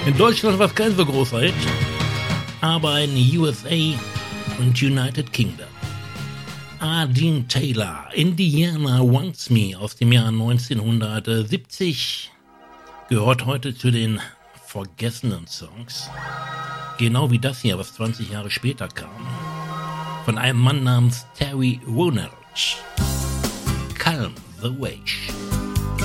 In Deutschland war es kein so großer Hit, aber in USA und United Kingdom. Dean Taylor, Indiana Wants Me aus dem Jahr 1970, gehört heute zu den vergessenen Songs. Genau wie das hier, was 20 Jahre später kam. Von einem Mann namens Terry Woolner. Calm the Wave.